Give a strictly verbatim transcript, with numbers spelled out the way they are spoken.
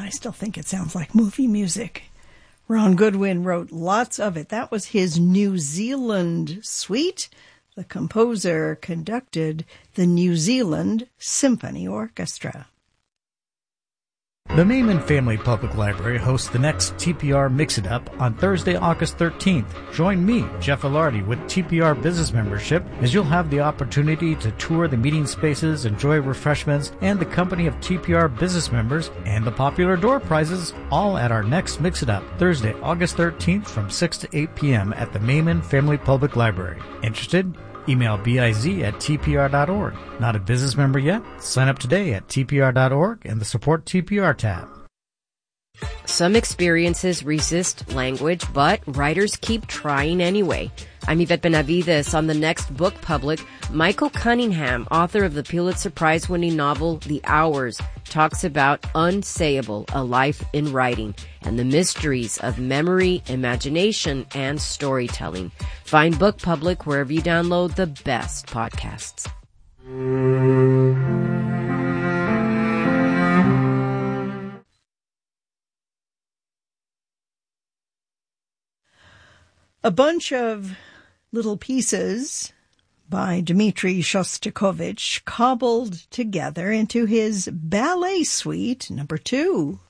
I still think it sounds like movie music. Ron Goodwin wrote lots of it. That was his New Zealand suite. The composer conducted the New Zealand Symphony Orchestra. The Maiman Family Public Library hosts the next T P R Mix-It-Up on Thursday, August thirteenth. Join me, Jeff Ilardi, with T P R Business Membership, as you'll have the opportunity to tour the meeting spaces, enjoy refreshments, and the company of T P R business members, and the popular door prizes, all at our next Mix-It-Up, Thursday, August thirteenth from six to eight p.m. at the Maiman Family Public Library. Interested? Email biz at t p r dot org. Not a business member yet? Sign up today at t p r dot org and the Support T P R tab. Some experiences resist language, but writers keep trying anyway. I'm Yvette Benavides. On the next Book Public, Michael Cunningham, author of the Pulitzer Prize-winning novel The Hours, talks about Unsayable, A Life in Writing, and the mysteries of memory, imagination, and storytelling. Find Book Public wherever you download the best podcasts. A bunch of little pieces by Dmitri Shostakovich cobbled together into his ballet suite number two.